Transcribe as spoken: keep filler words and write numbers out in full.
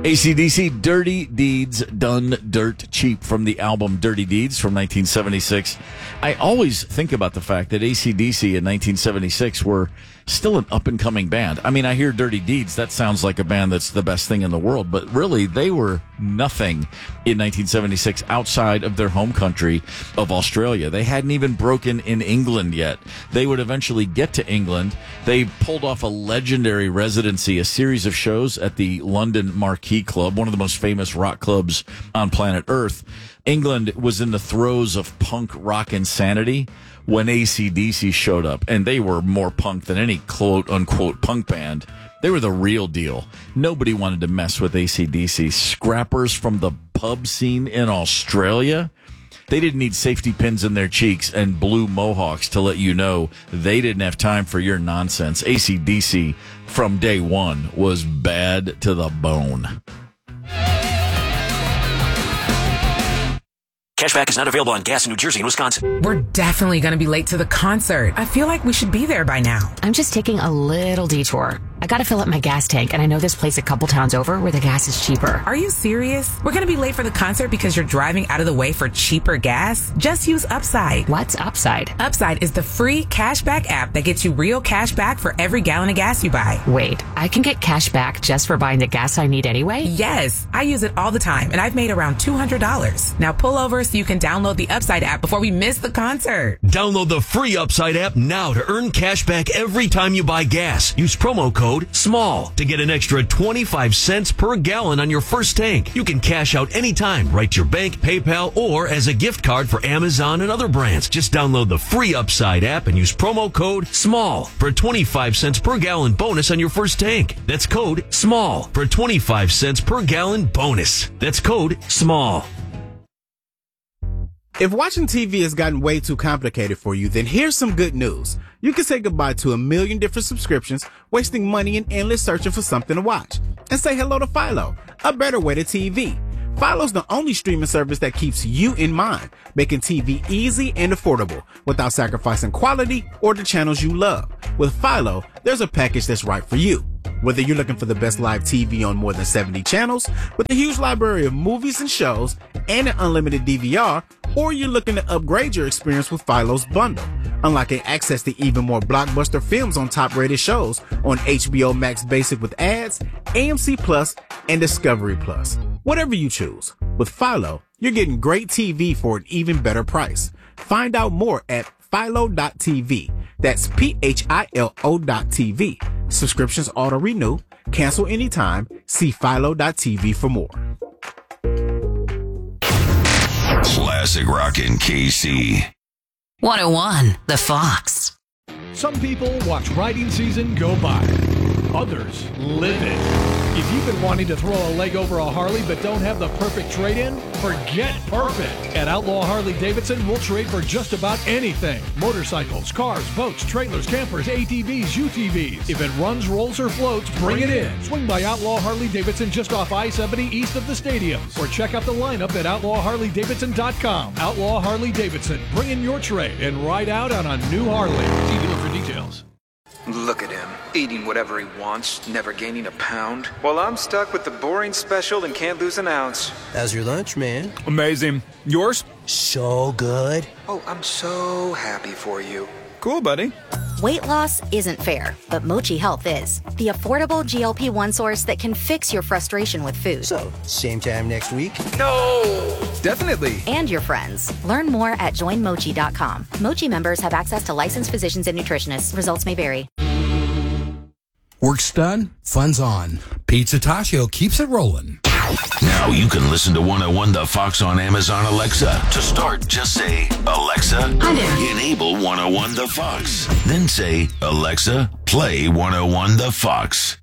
A C D C, Dirty Deeds Done Dirt Cheap from the album Dirty Deeds from nineteen seventy-six. I always think about the fact that A C D C in nineteen seventy-six were still an up-and-coming band. I mean, I hear Dirty Deeds, that sounds like a band that's the best thing in the world, but really, they were nothing in nineteen seventy-six outside of their home country of Australia. They hadn't even broken in England yet. They would eventually get to England. They pulled off a legendary residency, a series of shows at the London Marquee Club, one of the most famous rock clubs on planet Earth. England was in the throes of punk rock insanity when A C D C showed up, and they were more punk than any quote-unquote punk band. They were the real deal. Nobody wanted to mess with A C D C. Scrappers from the pub scene in Australia, they didn't need safety pins in their cheeks and blue mohawks to let you know they didn't have time for your nonsense. A C D C, from day one, was bad to the bone. Cashback is not available on gas in New Jersey and Wisconsin. We're definitely going to be late to the concert. I feel like we should be there by now. I'm just taking a little detour. I got to fill up my gas tank, and I know this place a couple towns over where the gas is cheaper. Are you serious? We're going to be late for the concert because you're driving out of the way for cheaper gas? Just use Upside. What's Upside? Upside is the free cashback app that gets you real cash back for every gallon of gas you buy. Wait, I can get cash back just for buying the gas I need anyway? Yes, I use it all the time, and I've made around two hundred dollars. Now pull over so you can download the Upside app before we miss the concert. Download the free Upside app now to earn cash back every time you buy gas. Use promo code SMALL to get an extra twenty-five cents per gallon on your first tank. You can cash out anytime, right to your bank, PayPal, or as a gift card for Amazon and other brands. Just download the free Upside app and use promo code SMALL for a twenty-five cents per gallon bonus on your first tank. That's code SMALL for a twenty-five cents per gallon bonus. That's code SMALL. If watching T V has gotten way too complicated for you, then here's some good news. You can say goodbye to a million different subscriptions, wasting money and endless searching for something to watch. And say hello to Philo, a better way to T V. Philo's the only streaming service that keeps you in mind, making T V easy and affordable without sacrificing quality or the channels you love. With Philo, there's a package that's right for you. Whether you're looking for the best live T V on more than seventy channels, with a huge library of movies and shows, and an unlimited D V R, or you're looking to upgrade your experience with Philo's bundle, unlocking access to even more blockbuster films on top-rated shows on H B O Max Basic with ads, A M C Plus, and Discovery Plus. Whatever you choose, with Philo, you're getting great T V for an even better price. Find out more at philo dot t v. That's P H I L O dot T V. Subscriptions auto-renew. Cancel anytime. See philo dot t v for more. Classic Rockin' K C. one oh one The Fox. Some people watch riding season go by. Others live it. If you've been wanting to throw a leg over a Harley but don't have the perfect trade-in, forget perfect. At Outlaw Harley Davidson, we'll trade for just about anything. Motorcycles, cars, boats, trailers, campers, A T Vs, U T Vs. If it runs, rolls, or floats, bring it in. Swing by Outlaw Harley Davidson just off I seventy east of the stadium. Or check out the lineup at outlaw harley davidson dot com. Outlaw Harley Davidson. Bring in your trade and ride out on a new Harley. See dealer for details. Look at him, eating whatever he wants, never gaining a pound. While I'm stuck with the boring special and can't lose an ounce. How's your lunch, man? Amazing. Yours? So good. Oh, I'm so happy for you. Cool, buddy. Weight loss isn't fair, but Mochi Health is. The affordable G L P one source that can fix your frustration with food. So, same time next week? No! Definitely. And your friends. Learn more at join mochi dot com. Mochi members have access to licensed physicians and nutritionists. Results may vary. Work's done, fun's on. Pizza Tascio keeps it rolling. Now you can listen to one oh one The Fox on Amazon Alexa. To start, just say, Alexa, Hi there. enable one oh one The Fox. Then say, Alexa, play one oh one The Fox.